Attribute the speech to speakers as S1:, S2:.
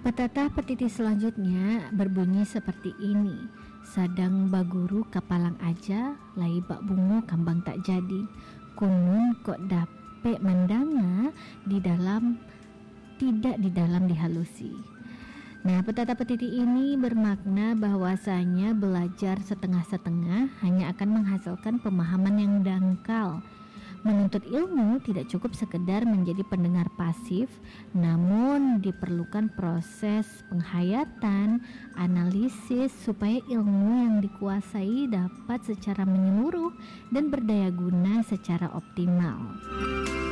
S1: Pepatah petiti selanjutnya berbunyi seperti ini. Sadang baguru kapalang aja, lai bak bungo kambang tak jadi. Kunun kok dapet mandanga tidak di dalam dihalusi. Nah, pepatah petiti ini bermakna bahwasanya belajar setengah-setengah hanya akan menghasilkan pemahaman yang dangkal. Menuntut ilmu tidak cukup sekedar menjadi pendengar pasif, namun diperlukan proses penghayatan, analisis supaya ilmu yang dikuasai dapat secara menyeluruh dan berdaya guna secara optimal.